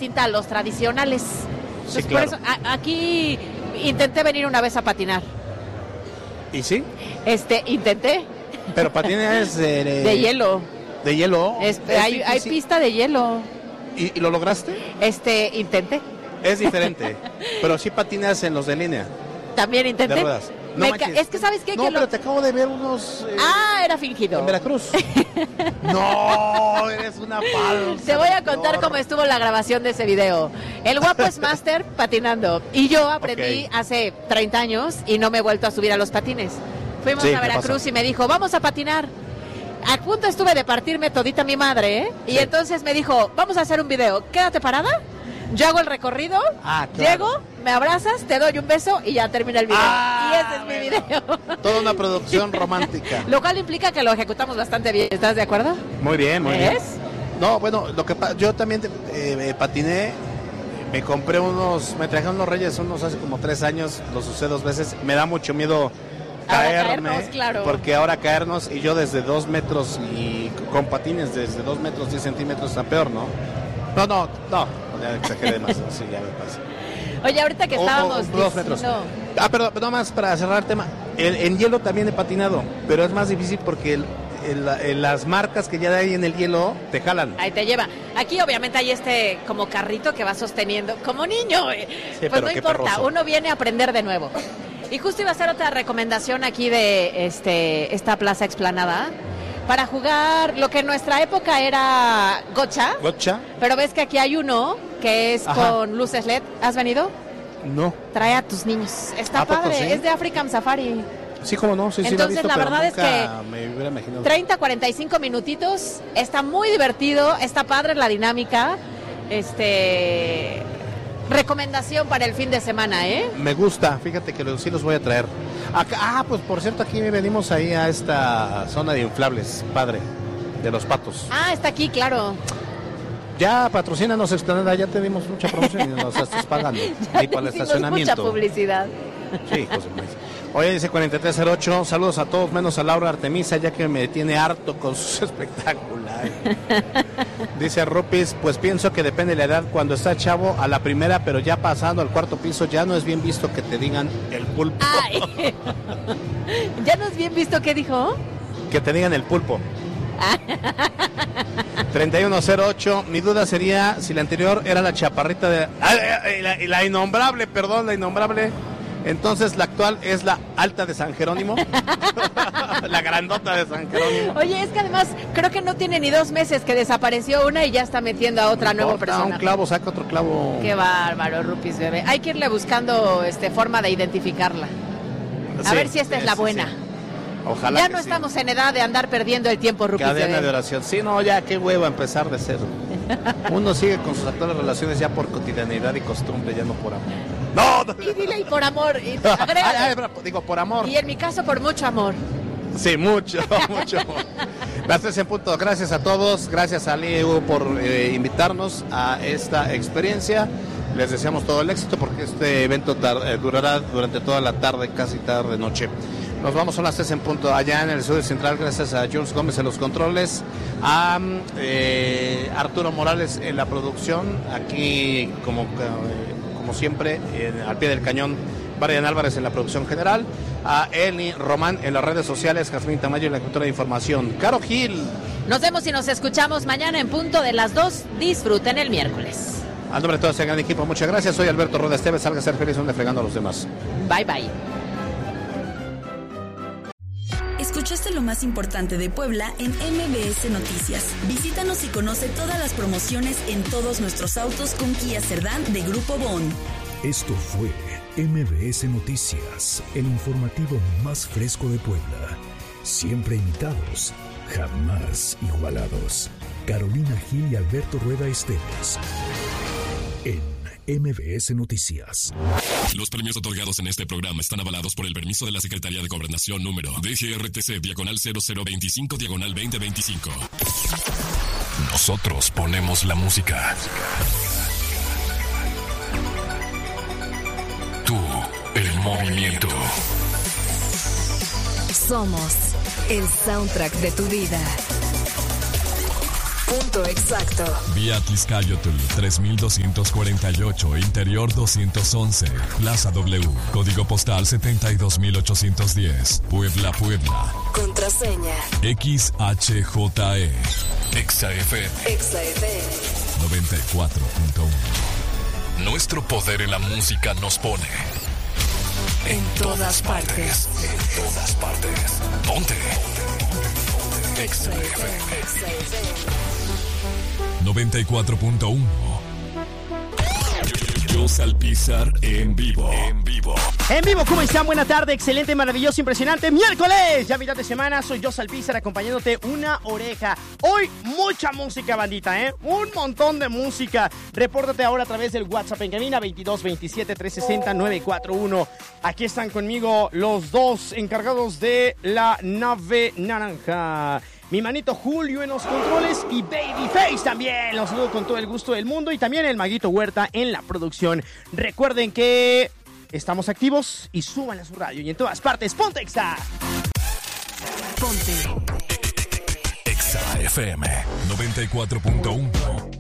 distinta a los tradicionales. Sí, Entonces, claro. por eso, aquí intenté venir una vez a patinar. ¿Y sí? Intenté. Pero patines De hielo. ¿De hielo? Hay pista de hielo. ¿Y lo lograste? Intenté. Es diferente. Pero sí patinas en los de línea. También intenté. De ruedas. No manches. Es que, ¿sabes qué? No, pero te acabo de ver unos... era fingido. En Veracruz. No, eres una falsa. Te voy a contar cómo estuvo la grabación de ese video. El guapo es máster patinando. Y yo aprendí hace 30 años y no me he vuelto a subir a los patines. Fuimos a Veracruz y me dijo, vamos a patinar. A punto estuve de partirme todita mi madre, ¿eh? Sí. Y entonces me dijo, vamos a hacer un video. Quédate parada. Yo hago el recorrido, claro. Llego, me abrazas, te doy un beso y ya termina el video. Y ese es mi video. Toda una producción romántica. Lo cual implica que lo ejecutamos bastante bien. ¿Estás de acuerdo? Muy bien, muy bien. ¿Es? No, bueno, yo también patiné. Me compré me trajeron los Reyes hace como 3 años. Los usé 2 veces. Me da mucho miedo caernos, claro. Porque ahora caernos y yo desde 2 metros y con patines desde 2 metros 10 centímetros está peor, ¿no? No, ya exageré más, sí, ya me pasa. Oye, ahorita que estábamos 2 metros. Perdón, nada más para cerrar el tema. En hielo también he patinado, pero es más difícil porque las marcas que ya hay en el hielo te jalan. Ahí te lleva. Aquí obviamente hay como carrito que va sosteniendo, como niño. Sí, pues no importa, perroso. Uno viene a aprender de nuevo. Y justo iba a hacer otra recomendación aquí de esta plaza explanada. Para jugar lo que en nuestra época era gocha. Gocha. Pero ves que aquí hay uno que es con luces LED. ¿Has venido? No. Trae a tus niños. Está padre. ¿Sí? Es de African Safari. Sí, cómo no. Sí, entonces, sí, la verdad es que me hubiera imaginado. 30, 45 minutitos. Está muy divertido. Está padre la dinámica. Recomendación para el fin de semana, ¿eh? Me gusta. Fíjate que sí los voy a traer. Acá, pues por cierto, aquí venimos ahí a esta zona de inflables, padre, de los Patos. Está aquí, claro. Ya patrocínanos, Explanada, ya te dimos mucha promoción y nos estás pagando. Ahí para el estacionamiento. Mucha publicidad. Sí, José Luis. Oye, dice 4308, saludos a todos menos a Laura Artemisa, ya que me tiene harto con sus espectaculares. Dice Rupis, pues pienso que depende de la edad. Cuando está chavo, a la primera, pero ya pasando al 4º piso, ya no es bien visto que te digan el pulpo. Ay. ¿Ya no es bien visto qué dijo? Que te digan el pulpo. 3108, mi duda sería si la anterior era la chaparrita de... la innombrable, perdón, la innombrable. Entonces la actual es la alta de San Jerónimo. La grandota de San Jerónimo. Oye, es que además creo que no tiene ni 2 meses que desapareció una y ya está metiendo a otra nueva persona. Un clavo, saca otro clavo. Qué bárbaro, Rupis, bebé. Hay que irle buscando forma de identificarla. A ver si esta es la buena. Sí. Ojalá ya no estamos en edad de andar perdiendo el tiempo, Rupis. Cadena de oración. Sí, no, ya qué hueva empezar de cero. Uno sigue con sus actuales relaciones ya por cotidianidad y costumbre, ya no por amor. No. Y dile y por amor. Y digo, por amor. Y en mi caso, por mucho amor. Sí, mucho amor. Las 3 en punto. Gracias a todos. Gracias a Liu por invitarnos a esta experiencia. Les deseamos todo el éxito porque este evento durará durante toda la tarde, casi tarde, noche. Nos vamos a las 3 en punto allá en el estudio central, gracias a Jules Gómez en los controles, a Arturo Morales en la producción, aquí como siempre, al pie del cañón, Brian Álvarez en la producción general, a Eli Román en las redes sociales, Jazmín Tamayo en la cultura de información, Caro Gil. Nos vemos y nos escuchamos mañana en punto de las 2. Disfruten el miércoles. Al nombre de todo ese gran equipo, muchas gracias. Soy Alberto Rueda Esteves, salga a ser feliz donde fregando a los demás. Bye, bye. Escuchaste lo más importante de Puebla en MBS Noticias. Visítanos y conoce todas las promociones en todos nuestros autos con Kia Cerdán de Grupo Bon. Esto fue MBS Noticias, el informativo más fresco de Puebla. Siempre imitados, jamás igualados. Carolina Gil y Alberto Rueda Esteves. En MBS Noticias. Los premios otorgados en este programa están avalados por el permiso de la Secretaría de Gobernación número DGRTC/0025/2025. Nosotros ponemos la música. Tú, el movimiento. Somos el soundtrack de tu vida. Punto exacto. Vía Tizcayotl 3248, Interior 211, Plaza W, Código Postal 72810, Puebla, Puebla. Contraseña XHJE. XAFM. 94.1. Nuestro poder en la música nos pone en todas partes. En todas partes. Ponte. XAFM. 94.1. Yo Alpizar en vivo. En vivo, ¿cómo están? Buena tarde, excelente, maravilloso, impresionante. Miércoles, ya mitad de semana, soy yo Alpizar acompañándote una oreja. Hoy mucha música, bandita, un montón de música. Repórtate ahora a través del WhatsApp en cabina 22 27 360 941. Aquí están conmigo los dos encargados de la nave naranja. Mi manito Julio en los controles y Babyface también. Los saludo con todo el gusto del mundo. Y también el Maguito Huerta en la producción. Recuerden que estamos activos y suban a su radio. Y en todas partes, ponte Exa. Ponte Exa FM 94.1.